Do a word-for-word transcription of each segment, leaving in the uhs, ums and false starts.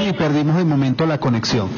y perdimos de momento la conexión.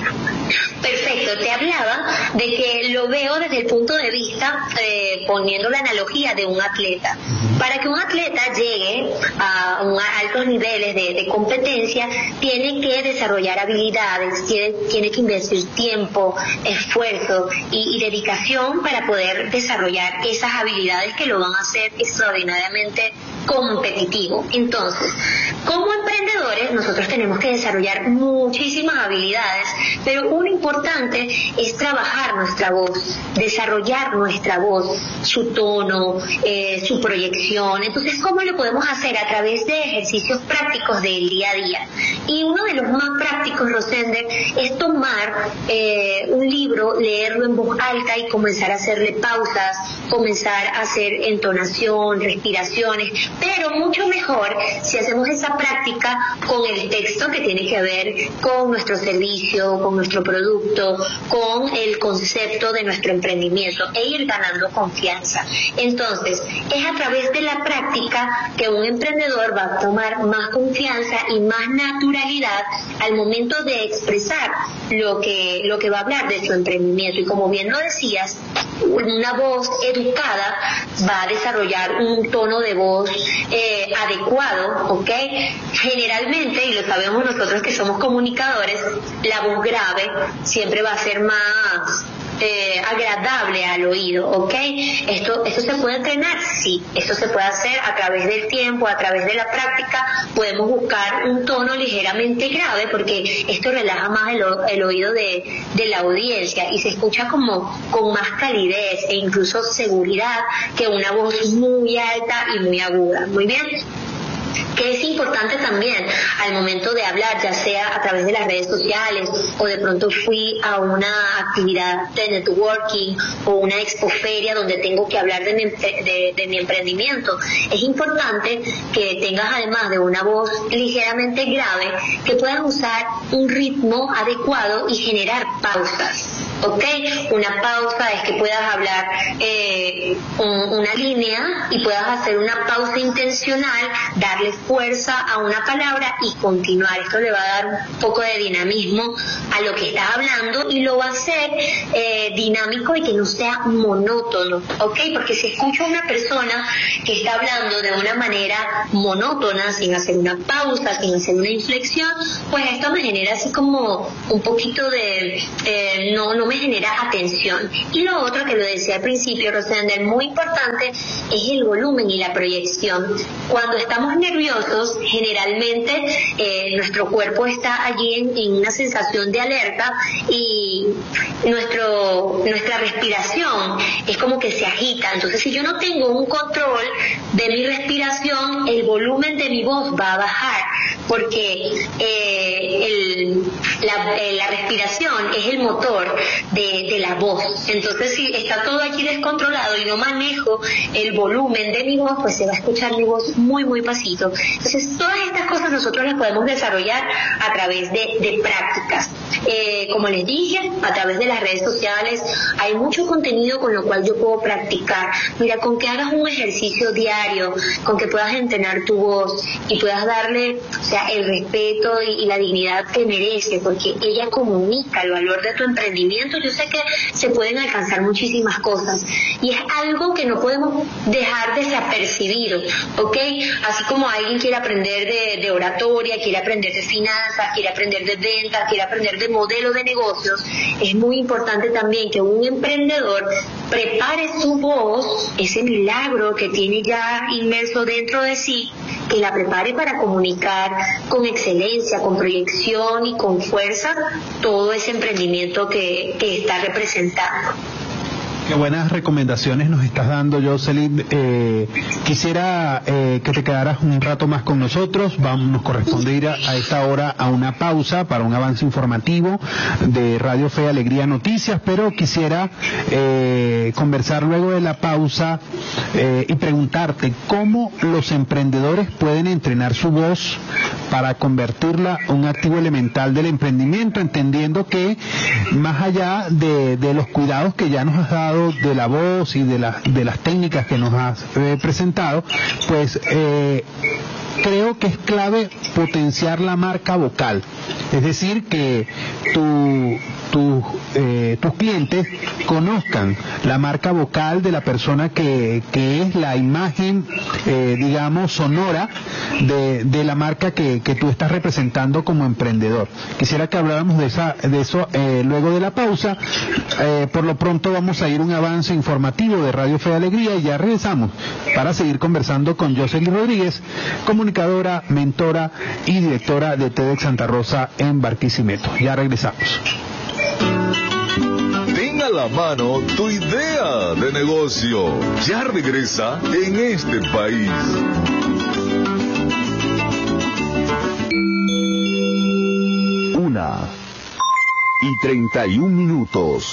Perfecto, te hablaba de que lo veo desde el punto de vista, eh, poniendo la analogía de un atleta. Para que un atleta llegue a, un, a altos niveles de, de competencia, tiene que desarrollar habilidades, tiene, tiene que invertir tiempo, esfuerzo y, y dedicación para poder desarrollar esas habilidades que lo van a hacer extraordinariamente competitivo. Entonces, como emprendedores, nosotros tenemos que desarrollar muchísimas habilidades, pero uno importante es trabajar nuestra voz, desarrollar nuestra voz, su tono, eh, su proyección. Entonces, ¿cómo lo podemos hacer? A través de ejercicios prácticos del día a día. Y uno de los más prácticos, Rosender, es tomar eh, un libro, leerlo en voz alta y comenzar a hacerle pausas, comenzar a hacer entonación, respiraciones, pero mucho mejor si hacemos esa práctica con el texto que tiene que ver con nuestro servicio, con nuestro producto, con el concepto de nuestro emprendimiento e ir ganando confianza. Entonces, es a través de la práctica que un emprendedor va a tomar más confianza y más naturalidad al momento de expresar lo que, lo que va a hablar de su emprendimiento. Y como bien lo decías, una voz educada va a desarrollar un tono de voz eh, adecuado, ¿ok? Generalmente, y lo sabemos nosotros que somos comunicadores, la voz grave siempre va a ser más eh, agradable al oído, ¿ok? Esto, esto se puede entrenar, sí, esto se puede hacer a través del tiempo, a través de la práctica. Podemos buscar un tono ligeramente grave porque esto relaja más el, el oído de, de la audiencia y se escucha como con más calidez e incluso seguridad que una voz muy alta y muy aguda. Muy bien. Que es importante también al momento de hablar, ya sea a través de las redes sociales o de pronto fui a una actividad de networking o una expoferia donde tengo que hablar de mi, de, de mi emprendimiento. Es importante que tengas, además de una voz ligeramente grave, que puedas usar un ritmo adecuado y generar pausas. ¿Ok? Una pausa es que puedas hablar eh, un, una línea y puedas hacer una pausa intencional, darle fuerza a una palabra y continuar. Esto le va a dar un poco de dinamismo a lo que estás hablando y lo va a hacer eh, dinámico y que no sea monótono. ¿Ok? Porque si escucho a una persona que está hablando de una manera monótona, sin hacer una pausa, sin hacer una inflexión, pues esto me genera así como un poquito de... Eh, no, no me genera atención. Y lo otro que lo decía al principio, Rosender, muy importante, es el volumen y la proyección. Cuando estamos nerviosos, generalmente eh, nuestro cuerpo está allí en, en una sensación de alerta y nuestro nuestra respiración es como que se agita. Entonces, si yo no tengo un control de mi respiración, el volumen de mi voz va a bajar, porque eh, el, la, eh, la respiración es el motor de, de la voz. Entonces, si está todo aquí descontrolado y no manejo el volumen de mi voz, pues se va a escuchar mi voz muy, muy pasito. Entonces, todas estas cosas nosotros las podemos desarrollar a través de, de prácticas. Eh, como les dije, a través de las redes sociales hay mucho contenido con lo cual yo puedo practicar. Mira, con que hagas un ejercicio diario, con que puedas entrenar tu voz y puedas darle, o sea, el respeto y, y la dignidad que merece, porque ella comunica el valor de tu emprendimiento. Yo sé que se pueden alcanzar muchísimas cosas y es algo que no podemos dejar desapercibido, ¿ok? Así como alguien quiere aprender de, de oratoria, quiere aprender de finanzas, quiere aprender de ventas, quiere aprender de modelo de negocios, es muy importante también que un emprendedor prepare su voz, ese milagro que tiene ya inmerso dentro de sí, que la prepare para comunicar con excelencia, con proyección y con fuerza todo ese emprendimiento que, que está representando. Qué buenas recomendaciones nos estás dando, Jocelyn. Eh, quisiera eh, que te quedaras un rato más con nosotros. Vamos, nos corresponde ir a, a esta hora a una pausa para un avance informativo de Radio Fe y Alegría Noticias, pero quisiera eh, conversar luego de la pausa eh, y preguntarte cómo los emprendedores pueden entrenar su voz para convertirla en un activo elemental del emprendimiento, entendiendo que más allá de, de los cuidados que ya nos has dado de la voz y de, la, de las técnicas que nos has eh, presentado, pues eh, creo que es clave potenciar la marca vocal. Es decir, que tu, tu, eh, tus clientes conozcan la marca vocal de la persona que, que es la imagen, eh, digamos, sonora de, de la marca que, que tú estás representando como emprendedor. Quisiera que habláramos de, esa, de eso eh, luego de la pausa. Eh, por lo pronto vamos a ir a un avance informativo de Radio Fe y Alegría y ya regresamos para seguir conversando con Jocelyn Rodríguez, comunicadora, mentora y directora de TEDx Santa Rosa en Barquisimeto. Ya regresamos. Ten a la mano tu idea de negocio. Ya regresa en este país. Una y treinta y un minutos.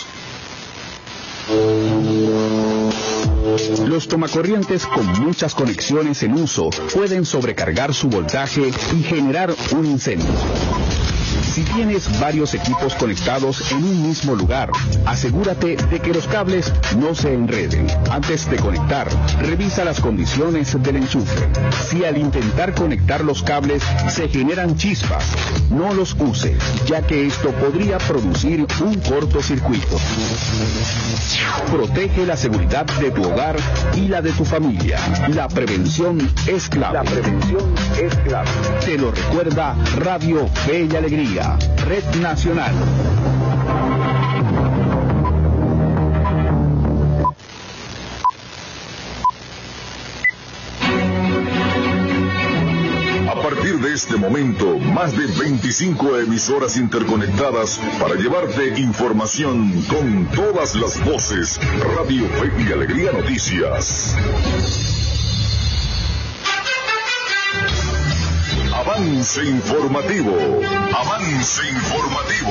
Los tomacorrientes con muchas conexiones en uso pueden sobrecargar su voltaje y generar un incendio. Si tienes varios equipos conectados en un mismo lugar, asegúrate de que los cables no se enreden. Antes de conectar, revisa las condiciones del enchufe. Si al intentar conectar los cables se generan chispas, no los uses, ya que esto podría producir un cortocircuito. Protege la seguridad de tu hogar y la de tu familia. La prevención es clave. La prevención es clave. Te lo recuerda Radio Fe y Alegría. Red Nacional. A partir de este momento, más de veinticinco emisoras interconectadas para llevarte información con todas las voces. Radio Fe y Alegría Noticias. Avance informativo. Avance informativo.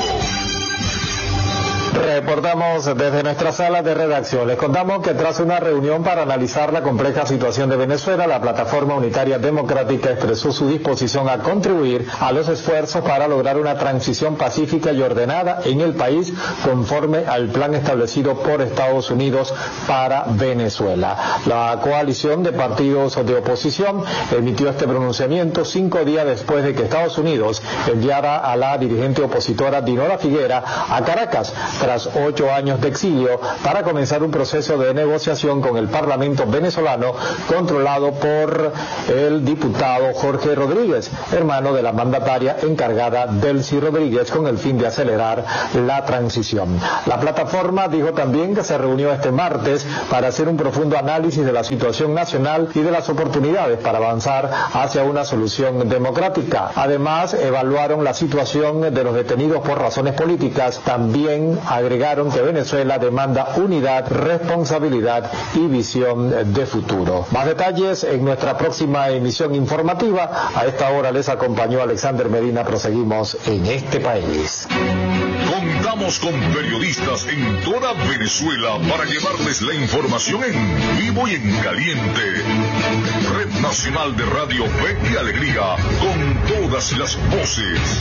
Reportamos desde nuestra sala de redacción. Les contamos que tras una reunión para analizar la compleja situación de Venezuela, la Plataforma Unitaria Democrática expresó su disposición a contribuir a los esfuerzos para lograr una transición pacífica y ordenada en el país conforme al plan establecido por Estados Unidos para Venezuela. La coalición de partidos de oposición emitió este pronunciamiento cinco días después de que Estados Unidos enviara a la dirigente opositora Dinora Figuera a Caracas tras ocho años de exilio para comenzar un proceso de negociación con el Parlamento venezolano controlado por el diputado Jorge Rodríguez, hermano de la mandataria encargada Delcy Rodríguez, con el fin de acelerar la transición. La plataforma dijo también que se reunió este martes para hacer un profundo análisis de la situación nacional y de las oportunidades para avanzar hacia una solución democrática. Además, evaluaron la situación de los detenidos por razones políticas. También agregaron que Venezuela demanda unidad, responsabilidad y visión de futuro. Más detalles en nuestra próxima emisión informativa. A esta hora les acompañó Alexander Medina. Proseguimos en este país. Contamos con periodistas en toda Venezuela para llevarles la información en vivo y en caliente. Red Nacional de Radio Fe y Alegría, con todas las voces.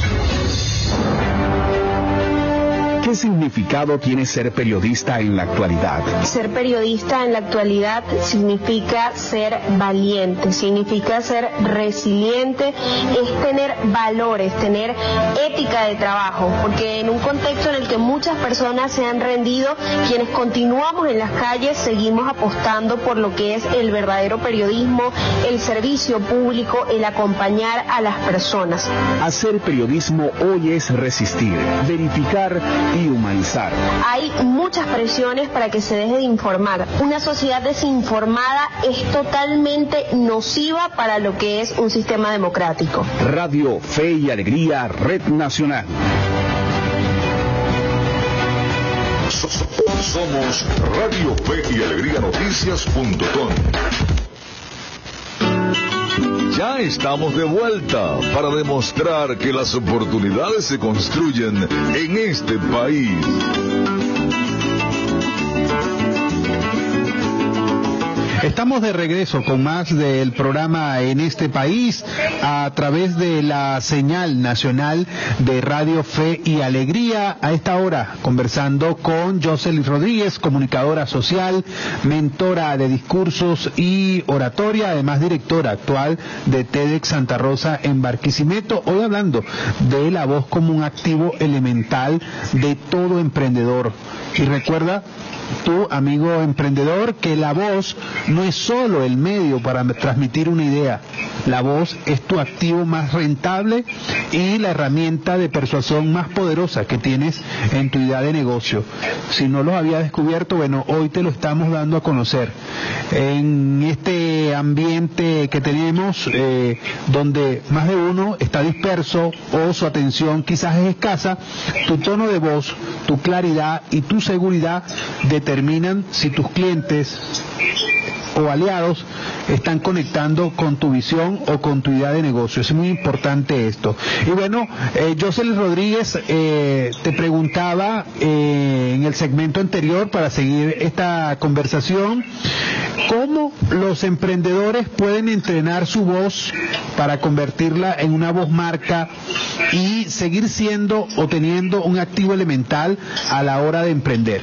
¿Qué significado tiene ser periodista en la actualidad? Ser periodista en la actualidad significa ser valiente, significa ser resiliente, es tener valores, tener ética de trabajo, porque en un contexto en el que muchas personas se han rendido, quienes continuamos en las calles seguimos apostando por lo que es el verdadero periodismo, el servicio público, el acompañar a las personas. Hacer periodismo hoy es resistir, verificar y humanizar. Hay muchas presiones para que se deje de informar. Una sociedad desinformada es totalmente nociva para lo que es un sistema democrático. Radio Fe y Alegría, Red Nacional. Somos Radio Fe y Alegría Noticias punto com. Ya estamos de vuelta para demostrar que las oportunidades se construyen en este país. Estamos de regreso con más del programa En este país a través de la señal nacional de Radio Fe y Alegría. A esta hora conversando con Jocelyn Rodríguez, comunicadora social, mentora de discursos y oratoria, además directora actual de TEDx Santa Rosa en Barquisimeto. Hoy hablando de la voz como un activo elemental de todo emprendedor. Y recuerda, tú, amigo emprendedor, que la voz no es solo el medio para transmitir una idea. La voz es tu activo más rentable y la herramienta de persuasión más poderosa que tienes en tu idea de negocio. Si no lo había descubierto, bueno, hoy te lo estamos dando a conocer. En este ambiente que tenemos, eh, donde más de uno está disperso o su atención quizás es escasa, tu tono de voz, tu claridad y tu seguridad determinan si tus clientes o aliados están conectando con tu visión o con tu idea de negocio. Es muy importante esto. Y bueno, eh, Jocelyn Rodríguez, eh, te preguntaba eh, en el segmento anterior, para seguir esta conversación, ¿cómo los emprendedores pueden entrenar su voz para convertirla en una voz marca y seguir siendo o teniendo un activo elemental a la hora de emprender?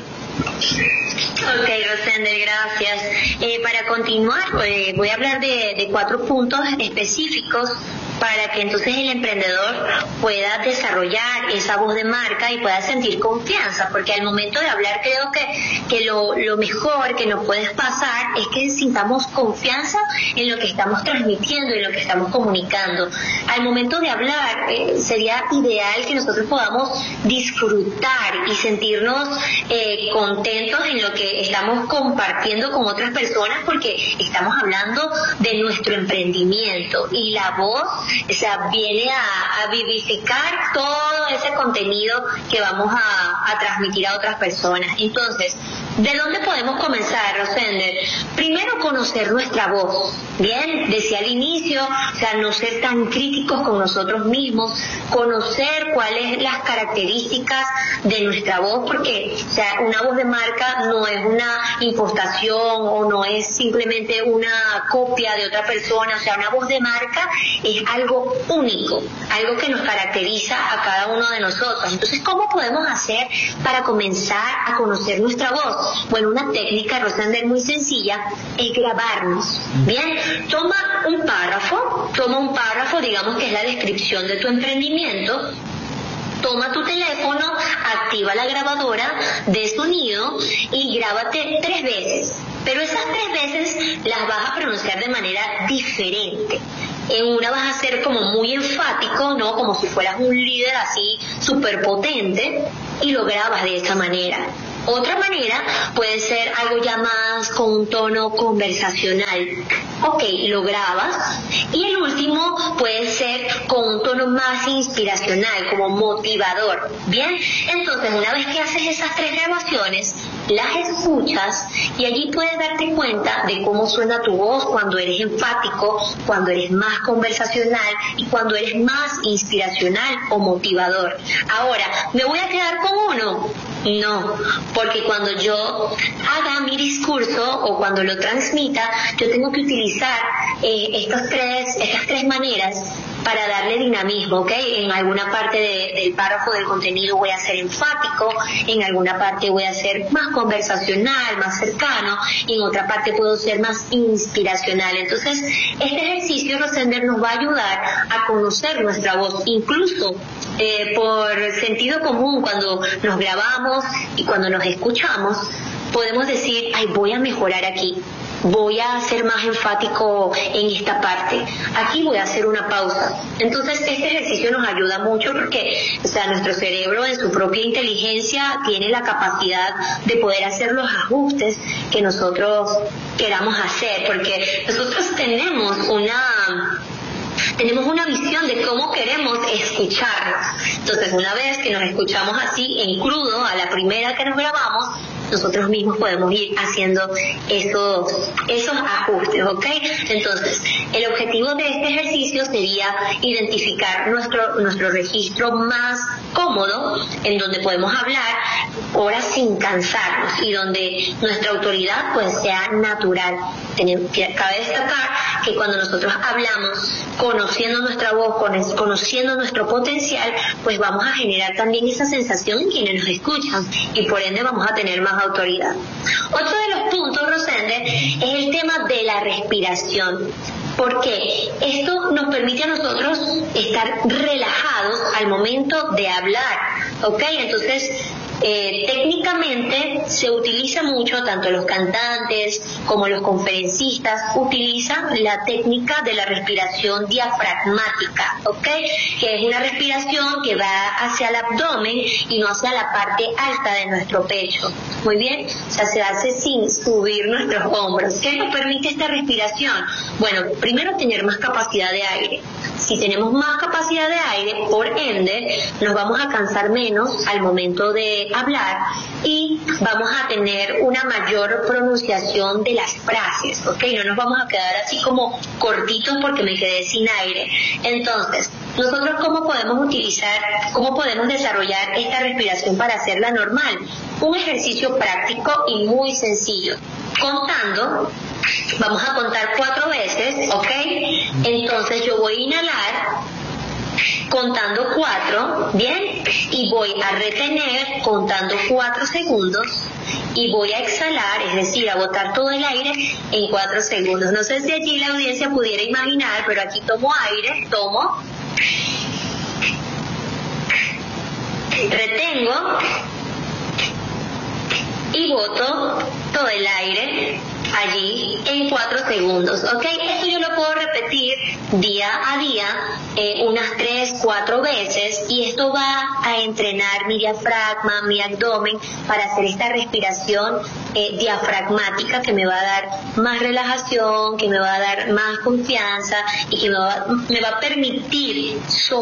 Ok, Rosender, gracias. Eh, para continuar, eh, voy a hablar de, de cuatro puntos específicos para que entonces el emprendedor pueda desarrollar esa voz de marca y pueda sentir confianza, porque al momento de hablar creo que, que lo, lo mejor que nos puede pasar es que sintamos confianza en lo que estamos transmitiendo, en lo que estamos comunicando. Al momento de hablar eh, sería ideal que nosotros podamos disfrutar y sentirnos eh, contentos en lo que estamos compartiendo con otras personas, porque estamos hablando de nuestro emprendimiento y la voz, o sea, viene a, a vivificar todo ese contenido que vamos a, a transmitir a otras personas. Entonces, ¿de dónde podemos comenzar, Rosender? Primero, conocer nuestra voz. Bien, decía al inicio, o sea, no ser tan críticos con nosotros mismos, conocer cuáles las características de nuestra voz, porque, o sea, una voz de marca no es una impostación o no es simplemente una copia de otra persona. O sea, una voz de marca es algo único, algo que nos caracteriza a cada uno de nosotros. Entonces, ¿cómo podemos hacer para comenzar a conocer nuestra voz? Bueno, una técnica, Rosender, muy sencilla, es grabarnos. Bien, toma un párrafo, toma un párrafo, digamos que es la descripción de tu emprendimiento. Toma tu teléfono, activa la grabadora de sonido y grábate tres veces. Pero esas tres veces las vas a pronunciar de manera diferente. En una vas a ser como muy enfático, ¿no? Como si fueras un líder así súper potente, y lo grabas de esa manera. Otra manera puede ser algo ya más con un tono conversacional. Ok, lo grabas. Y el último puede ser con un tono más inspiracional, como motivador. Bien, entonces una vez que haces esas tres grabaciones, las escuchas y allí puedes darte cuenta de cómo suena tu voz cuando eres enfático, cuando eres más conversacional y cuando eres más inspiracional o motivador. Ahora, ¿me voy a quedar con uno? No, porque cuando yo haga mi discurso o cuando lo transmita, yo tengo que utilizar eh, estos tres, estas tres maneras para darle dinamismo, ¿ok? En alguna parte de, del párrafo del contenido voy a ser enfático, en alguna parte voy a ser más conversacional, más cercano, y en otra parte puedo ser más inspiracional. Entonces, este ejercicio, Rosender, nos va a ayudar a conocer nuestra voz, incluso eh, por sentido común, cuando nos grabamos y cuando nos escuchamos, podemos decir, ay, voy a mejorar aquí. Voy a ser más enfático en esta parte, aquí voy a hacer una pausa. Entonces este ejercicio nos ayuda mucho porque, o sea, nuestro cerebro en su propia inteligencia tiene la capacidad de poder hacer los ajustes que nosotros queramos hacer, porque nosotros tenemos una tenemos una visión de cómo queremos escucharnos. Entonces, una vez que nos escuchamos así en crudo, a la primera que nos grabamos, nosotros mismos podemos ir haciendo esos, esos ajustes, ¿ok? Entonces, el objetivo de este ejercicio sería identificar nuestro, nuestro registro más cómodo, en donde podemos hablar horas sin cansarnos y donde nuestra autoridad pues sea natural. Cabe destacar que cuando nosotros hablamos, conociendo nuestra voz, conociendo nuestro potencial, pues vamos a generar también esa sensación en quienes nos escuchan y por ende vamos a tener más autoridad. Otro de los puntos, Rosende, es el tema de la respiración. Porque esto nos permite a nosotros estar relajados al momento de hablar, ¿ok? Entonces, eh, técnicamente se utiliza mucho, tanto los cantantes como los conferencistas utilizan la técnica de la respiración diafragmática, ¿ok? Que es una respiración que va hacia el abdomen y no hacia la parte alta de nuestro pecho. Muy bien, o sea, se hace sin subir nuestros hombros. ¿Qué nos permite esta respiración? Bueno, primero tener más capacidad de aire. Si tenemos más capacidad de aire, por ende, nos vamos a cansar menos al momento de hablar y vamos a tener una mayor pronunciación de las frases, ¿ok? No nos vamos a quedar así como cortitos porque me quedé sin aire. Entonces, nosotros cómo podemos utilizar, cómo podemos desarrollar esta respiración para hacerla normal. Un ejercicio práctico y muy sencillo. Contando, vamos a contar cuatro veces, ¿ok? Entonces yo voy a inhalar contando cuatro, ¿bien? Y voy a retener contando cuatro segundos y voy a exhalar, es decir, a botar todo el aire en cuatro segundos. No sé si aquí la audiencia pudiera imaginar, pero aquí tomo aire, tomo, retengo y boto todo el aire allí en cuatro segundos, ¿ok? Esto yo lo puedo repetir día a día, eh, unas tres, cuatro veces, y esto va a entrenar mi diafragma, mi abdomen, para hacer esta respiración eh, diafragmática que me va a dar más relajación, que me va a dar más confianza y que me va, me va a permitir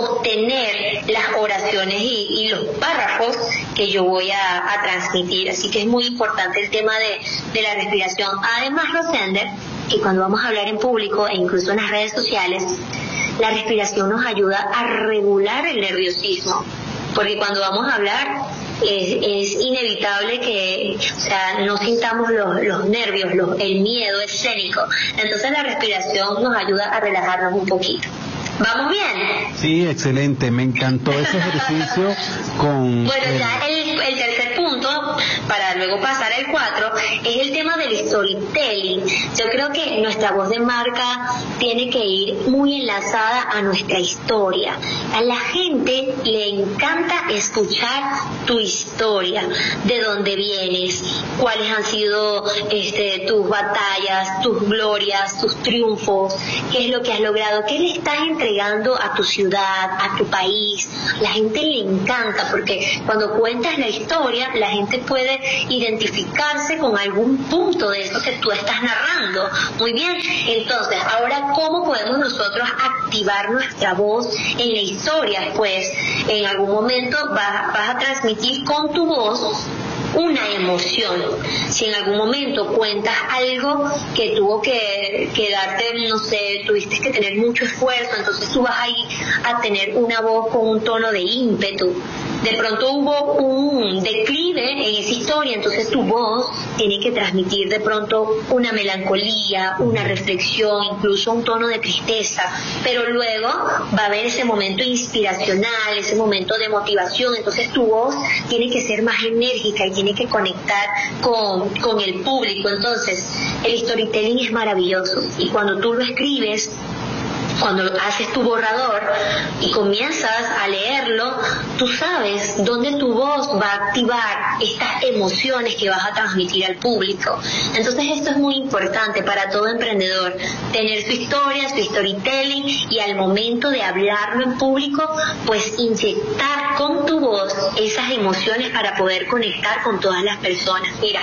sostener las oraciones y, y los párrafos que yo voy a, a transmitir. Así que es muy importante el tema de, de la respiración. Además, Rosender, que cuando vamos a hablar en público e incluso en las redes sociales, la respiración nos ayuda a regular el nerviosismo, porque cuando vamos a hablar es, es inevitable que, o sea, no sintamos los, los nervios, los, el miedo escénico. Entonces la respiración nos ayuda a relajarnos un poquito. ¿Vamos bien? Sí, excelente, me encantó ese ejercicio con... Bueno, el... ya el, el tercer punto, para luego pasar al cuatro, es el tema del storytelling. Yo creo que nuestra voz de marca tiene que ir muy enlazada a nuestra historia. A la gente le encanta escuchar tu historia, de dónde vienes, cuáles han sido este, tus batallas, tus glorias, tus triunfos, qué es lo que has logrado, qué le estás entregando a tu ciudad, a tu país. La gente le encanta porque cuando cuentas la historia, la gente puede identificarse con algún punto de eso que tú estás narrando. Muy bien, entonces, ahora, ¿cómo podemos nosotros activar nuestra voz en la historia? Pues, en algún momento vas, vas a transmitir con tu voz una emoción. Si en algún momento cuentas algo que tuvo que, que darte, no sé, tuviste que tener mucho esfuerzo, entonces tú vas ahí a tener una voz con un tono de ímpetu. De pronto hubo un declive en esa historia, entonces tu voz tiene que transmitir de pronto una melancolía, una reflexión, incluso un tono de tristeza, pero luego va a haber ese momento inspiracional, ese momento de motivación, entonces tu voz tiene que ser más enérgica y tiene que conectar con, con el público. Entonces el storytelling es maravilloso y cuando tú lo escribes, cuando haces tu borrador y comienzas a leerlo, tú sabes dónde tu voz va a activar estas emociones que vas a transmitir al público. Entonces esto es muy importante para todo emprendedor, tener su historia, su storytelling, y al momento de hablarlo en público, pues inyectar con tu voz esas emociones para poder conectar con todas las personas. Mira,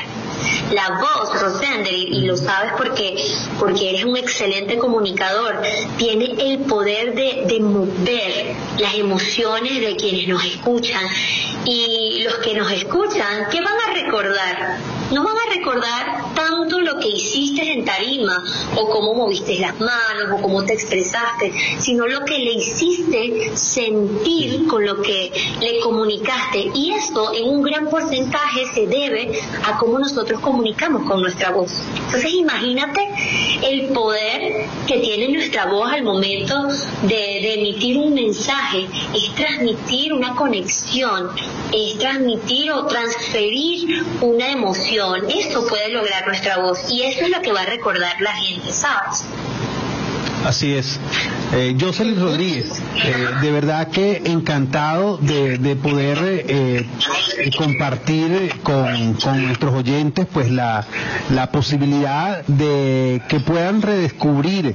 la voz, Rosender, y lo sabes porque, porque eres un excelente comunicador, tiene el poder de, de mover las emociones de quienes nos escuchan. Y los que nos escuchan, ¿qué van a recordar? No van a a recordar tanto lo que hiciste en tarima, o cómo moviste las manos, o cómo te expresaste, sino lo que le hiciste sentir con lo que le comunicaste. Y esto en un gran porcentaje se debe a cómo nosotros comunicamos con nuestra voz. Entonces imagínate el poder que tiene nuestra voz al momento de, de emitir un mensaje. Es transmitir una conexión, es transmitir o transferir una emoción. Esto puede lograr nuestra voz, y eso es lo que va a recordar la gente, ¿sabes? Así es. Eh, Jocelyn Rodríguez, eh, de verdad que encantado de, de poder eh, compartir con, con nuestros oyentes pues la, la posibilidad de que puedan redescubrir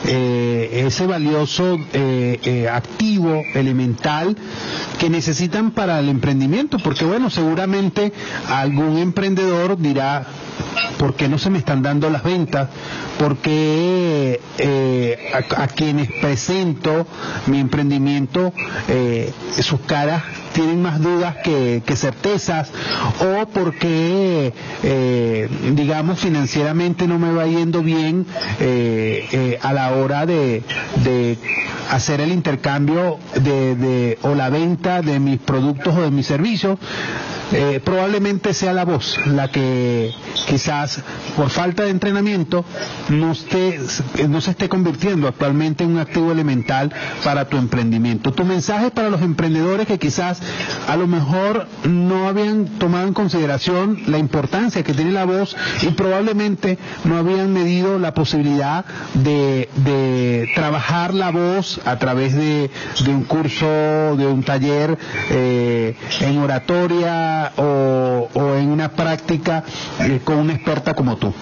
eh, ese valioso eh, eh, activo elemental que necesitan para el emprendimiento, porque bueno, seguramente algún emprendedor dirá: ¿por qué no se me están dando las ventas? ¿Por qué eh, a, a quienes presento mi emprendimiento eh, sus caras tienen más dudas que, que certezas? ¿O por qué, eh, digamos, financieramente no me va yendo bien eh, eh, a la hora de, de hacer el intercambio de, de o la venta de mis productos o de mis servicios? Eh, probablemente sea la voz la que quizás por falta de entrenamiento no, esté, no se esté convirtiendo actualmente en un activo elemental para tu emprendimiento. Tu mensaje para los emprendedores que quizás a lo mejor no habían tomado en consideración la importancia que tiene la voz y probablemente no habían medido la posibilidad de, de trabajar la voz a través de, de un curso, de un taller eh, en oratoria, O, o en una práctica eh, con una experta como tú.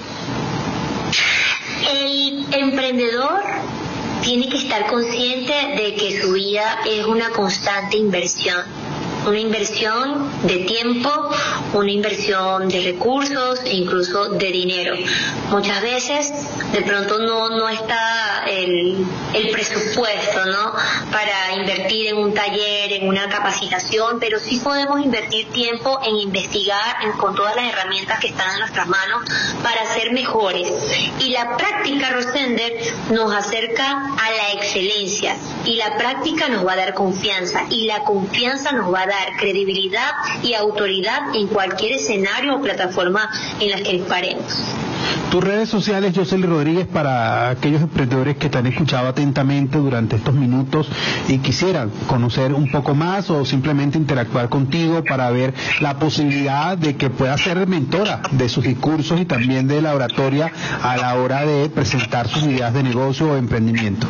El emprendedor tiene que estar consciente de que su vida es una constante inversión. Una inversión de tiempo, una inversión de recursos e incluso de dinero. Muchas veces de pronto no, no está el, el presupuesto, ¿no?, para invertir en un taller, en una capacitación, pero sí podemos invertir tiempo en investigar en, con todas las herramientas que están en nuestras manos para ser mejores. Y la práctica, Rosender, nos acerca a la excelencia, y la práctica nos va a dar confianza, y la confianza nos va a dar credibilidad y autoridad en cualquier escenario o plataforma en la que paremos. Tus redes sociales, Jocelyn Rodríguez, para aquellos emprendedores que te han escuchado atentamente durante estos minutos y quisieran conocer un poco más o simplemente interactuar contigo para ver la posibilidad de que puedas ser mentora de sus discursos y también de la oratoria a la hora de presentar sus ideas de negocio o emprendimiento.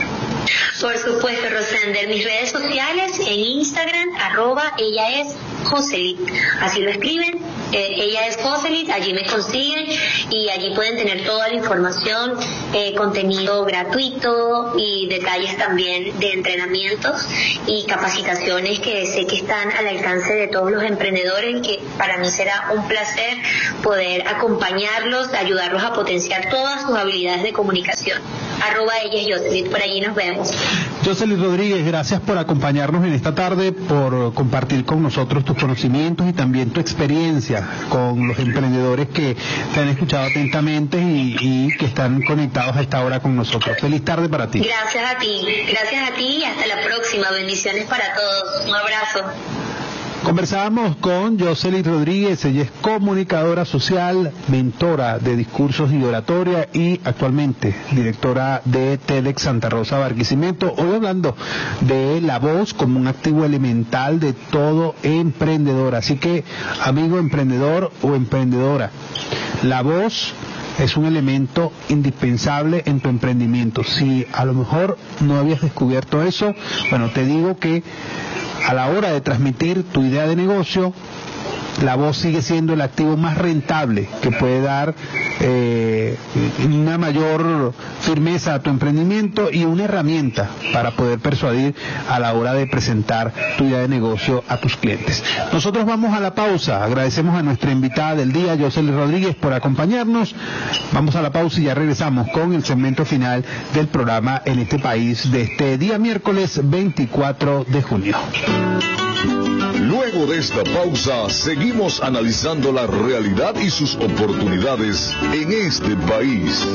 Por supuesto, Rosender, mis redes sociales en Instagram, arroba ella es Joselit, así lo escriben, eh, ella es Joselit, allí me consiguen y allí pueden tener toda la información, eh, contenido gratuito y detalles también de entrenamientos y capacitaciones que sé que están al alcance de todos los emprendedores, que para mí será un placer poder acompañarlos, ayudarlos a potenciar todas sus habilidades de comunicación. Arroba ella es Joselit, por allí nos vemos. Jocelyn Rodríguez, gracias por acompañarnos en esta tarde, por compartir con nosotros tus conocimientos y también tu experiencia con los emprendedores que te han escuchado atentamente y, y que están conectados a esta hora con nosotros. Feliz tarde para ti. Gracias a ti, gracias a ti y hasta la próxima. Bendiciones para todos. Un abrazo. Conversábamos con Jocelyn Rodríguez, ella es comunicadora social, mentora de discursos y de oratoria y actualmente directora de TEDx Santa Rosa Barquisimeto. Hoy hablando de la voz como un activo elemental de todo emprendedor. Así que, amigo emprendedor o emprendedora, la voz es un elemento indispensable en tu emprendimiento. Si a lo mejor no habías descubierto eso, bueno, te digo que a la hora de transmitir tu idea de negocio, la voz sigue siendo el activo más rentable que puede dar eh, una mayor firmeza a tu emprendimiento y una herramienta para poder persuadir a la hora de presentar tu idea de negocio a tus clientes. Nosotros vamos a la pausa. Agradecemos a nuestra invitada del día, Jocelyn Rodríguez, por acompañarnos. Vamos a la pausa y ya regresamos con el segmento final del programa En este País de este día miércoles veinticuatro de junio. Luego Luego de esta pausa, seguimos analizando la realidad y sus oportunidades en este país.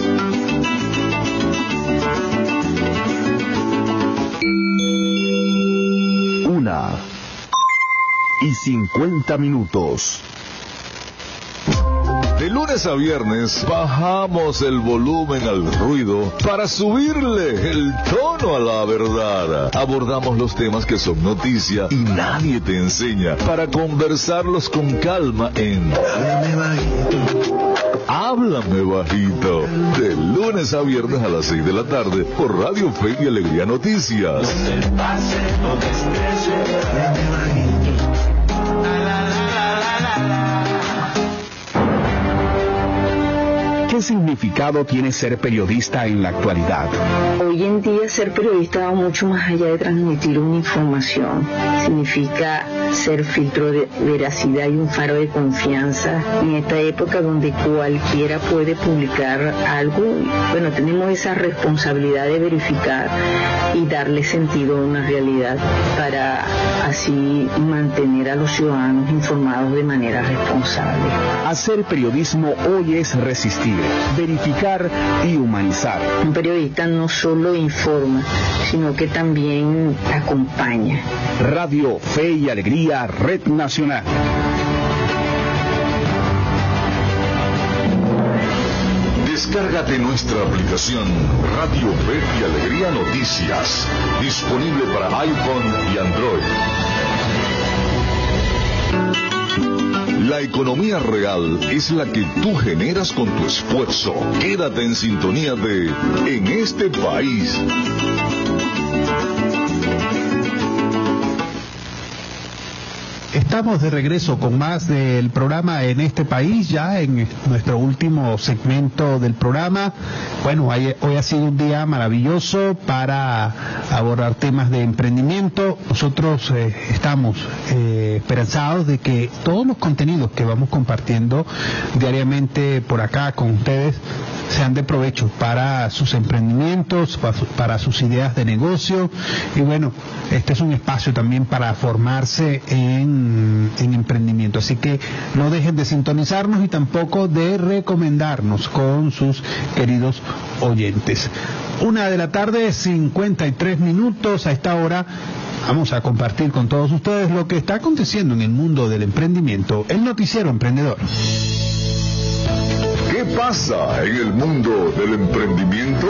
Una y cincuenta minutos. De lunes a viernes bajamos el volumen al ruido para subirle el tono a la verdad. Abordamos los temas que son noticia y nadie te enseña para conversarlos con calma en Háblame Bajito. Háblame Bajito. De lunes a viernes a las seis de la tarde por Radio Fe y Alegría Noticias. No te pase, no te estreses, háblame bajito. ¿Qué significado tiene ser periodista en la actualidad? Hoy en día ser periodista va mucho más allá de transmitir una información. Significa ser filtro de veracidad y un faro de confianza en esta época donde cualquiera puede publicar algo. Bueno, tenemos esa responsabilidad de verificar y darle sentido a una realidad para así mantener a los ciudadanos informados de manera responsable. Hacer periodismo hoy es resistir, verificar y humanizar. Un periodista no solo informa, sino que también acompaña. Radio Fe y Alegría, Red Nacional. Descárgate nuestra aplicación Radio Fe y Alegría Noticias, disponible para iPhone y Android. La economía real es la que tú generas con tu esfuerzo. Quédate en sintonía de En este país. Estamos de regreso con más del programa En este país, ya en nuestro último segmento del programa. Bueno, hoy, hoy ha sido un día maravilloso para abordar temas de emprendimiento. Nosotros eh, estamos eh, esperanzados de que todos los contenidos que vamos compartiendo diariamente por acá con ustedes sean de provecho para sus emprendimientos, para sus ideas de negocio. Y bueno, este es un espacio también para formarse en, en emprendimiento. Así que no dejen de sintonizarnos y tampoco de recomendarnos con sus queridos oyentes. Una de la tarde, cincuenta y tres minutos. A esta hora vamos a compartir con todos ustedes lo que está aconteciendo en el mundo del emprendimiento, el noticiero emprendedor. ¿Qué pasa en el mundo del emprendimiento?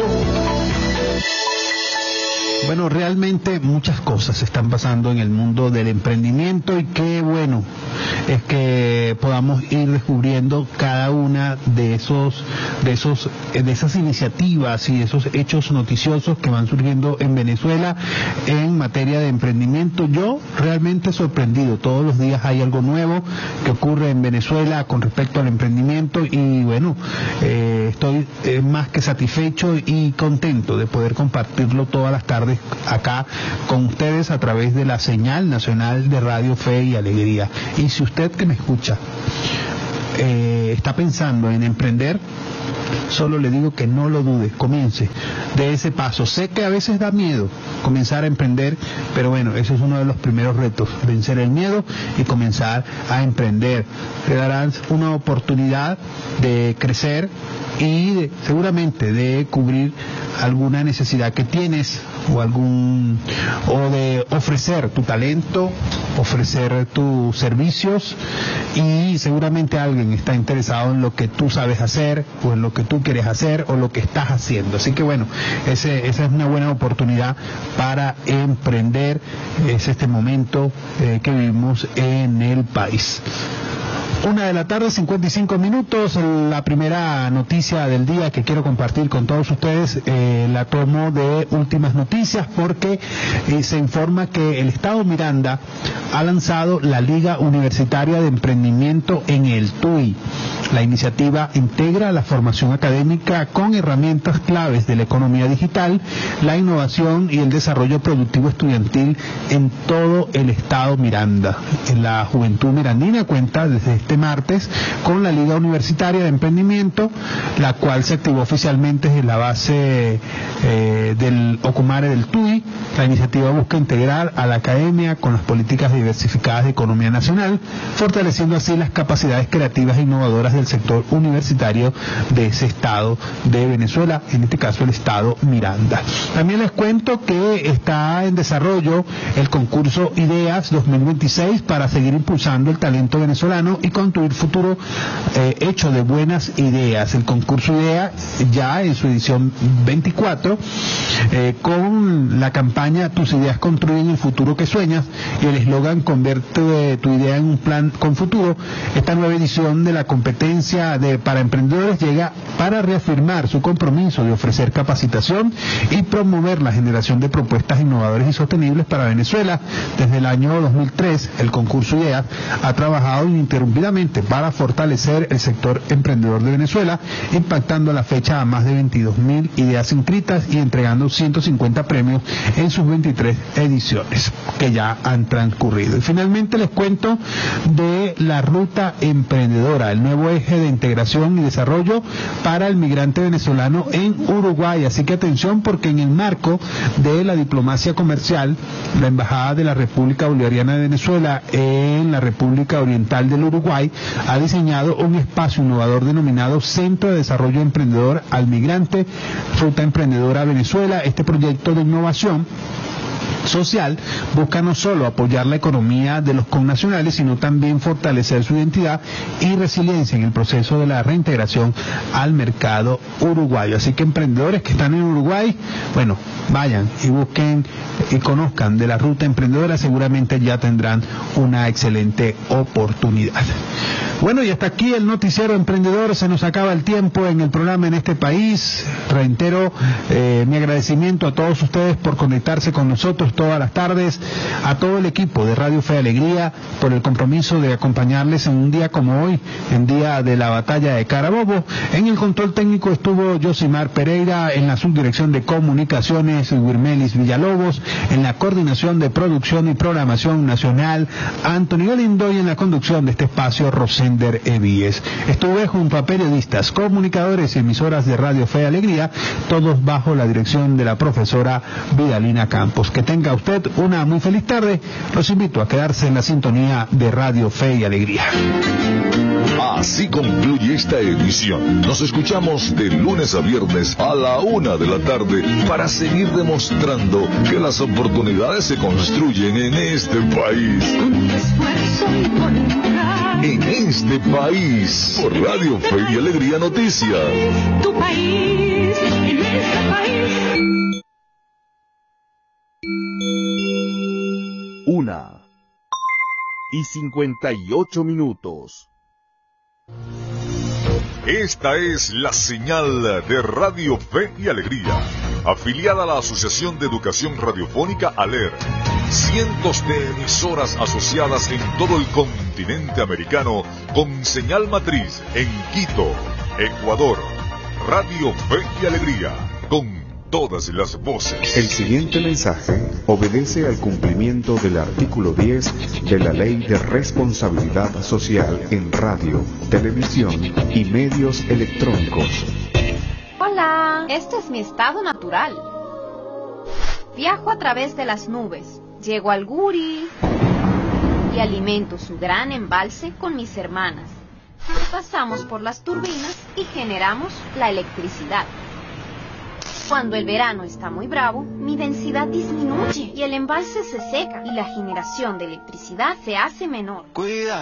Bueno, realmente muchas cosas están pasando en el mundo del emprendimiento y qué bueno es que podamos ir descubriendo cada una de esos, de esos, de esas iniciativas y esos hechos noticiosos que van surgiendo en Venezuela en materia de emprendimiento. Yo realmente sorprendido, todos los días hay algo nuevo que ocurre en Venezuela con respecto al emprendimiento y bueno, eh, estoy eh, más que satisfecho y contento de poder compartirlo todas las tardes acá con ustedes a través de la señal nacional de Radio Fe y Alegría. Y si usted que me escucha eh, está pensando en emprender, solo le digo que no lo dude, comience de ese paso. Sé que a veces da miedo comenzar a emprender, pero bueno, eso es uno de los primeros retos, vencer el miedo y comenzar a emprender. Le darán una oportunidad de crecer y de, seguramente de cubrir alguna necesidad que tienes o algún o de ofrecer tu talento, ofrecer tus servicios y seguramente alguien está interesado en lo que tú sabes hacer o en lo que tú quieres hacer o lo que estás haciendo. Así que bueno, ese, esa es una buena oportunidad para emprender. Es este momento eh, que vivimos en el país. Una de la tarde, cincuenta y cinco minutos. La primera noticia del día que quiero compartir con todos ustedes eh, la tomo de Últimas Noticias porque eh, se informa que el Estado Miranda ha lanzado la Liga Universitaria de Emprendimiento en el T U I. La iniciativa integra la formación académica con herramientas claves de la economía digital, la innovación y el desarrollo productivo estudiantil en todo el Estado Miranda. La juventud mirandina cuenta desde este este martes con la Liga Universitaria de Emprendimiento, la cual se activó oficialmente desde la base eh, del Ocumare del T U I. La iniciativa busca integrar a la academia con las políticas diversificadas de economía nacional, fortaleciendo así las capacidades creativas e innovadoras del sector universitario de ese estado de Venezuela, en este caso el estado Miranda. También les cuento que está en desarrollo el concurso Ideas dos mil veintiséis para seguir impulsando el talento venezolano y construir futuro eh, hecho de buenas ideas. El concurso Idea ya en su edición veinticuatro, eh, con la campaña Tus ideas construyen el futuro que sueñas y el eslogan Convierte tu idea en un plan con futuro. Esta nueva edición de la competencia de para emprendedores llega para reafirmar su compromiso de ofrecer capacitación y promover la generación de propuestas innovadoras y sostenibles para Venezuela. Desde el año dos mil tres, el concurso Ideas ha trabajado ininterrumpidamente para fortalecer el sector emprendedor de Venezuela, impactando a la fecha a más de veintidós mil ideas inscritas y entregando ciento cincuenta premios en sus veintitrés ediciones que ya han transcurrido. Y finalmente les cuento de la Ruta Emprendedora, el nuevo eje de integración y desarrollo para el migrante venezolano en Uruguay. Así que atención, porque en el marco de la diplomacia comercial, la Embajada de la República Bolivariana de Venezuela en la República Oriental del Uruguay ha diseñado un espacio innovador denominado Centro de Desarrollo Emprendedor al Migrante, Ruta Emprendedora Venezuela. Este proyecto de innovación social busca no solo apoyar la economía de los connacionales, sino también fortalecer su identidad y resiliencia en el proceso de la reintegración al mercado uruguayo. Así que emprendedores que están en Uruguay, bueno, vayan y busquen y conozcan de la Ruta Emprendedora, seguramente ya tendrán una excelente oportunidad. Bueno, y hasta aquí el noticiero emprendedor. Se nos acaba el tiempo en el programa En Este País. Reitero eh, mi agradecimiento a todos ustedes por conectarse con nosotros todas las tardes, a todo el equipo de Radio Fe y Alegría por el compromiso de acompañarles en un día como hoy, en día de la batalla de Carabobo. En el control técnico estuvo Josimar Pereira, en la subdirección de comunicaciones Wirmelis Villalobos, en la coordinación de producción y programación nacional Antonio Galindo, y en la conducción de este espacio Rosender Evíes. Estuve junto a periodistas, comunicadores y emisoras de Radio Fe y Alegría, todos bajo la dirección de la profesora Vidalina Campos. Que tenga usted una muy feliz tarde. Los invito a quedarse en la sintonía de Radio Fe y Alegría. Así concluye esta edición. Nos escuchamos de lunes a viernes a la una de la tarde para seguir demostrando que las oportunidades se construyen en este país. En este país, por Radio Fe y Alegría Noticias. Tu país, en este país. Una y cincuenta y ocho minutos. Esta es la señal de Radio Fe y Alegría, afiliada a la Asociación de Educación Radiofónica ALER. Cientos de emisoras asociadas en todo el continente americano con señal matriz en Quito, Ecuador. Radio Fe y Alegría, con todas las voces. El siguiente mensaje obedece al cumplimiento del artículo diez de la Ley de Responsabilidad Social en Radio, Televisión y Medios Electrónicos. Hola, este es mi estado natural. Viajo a través de las nubes, llego al Guri y alimento su gran embalse con mis hermanas. Pasamos por las turbinas y generamos la electricidad. Cuando el verano está muy bravo, mi densidad disminuye y el embalse se seca y la generación de electricidad se hace menor. Cuida.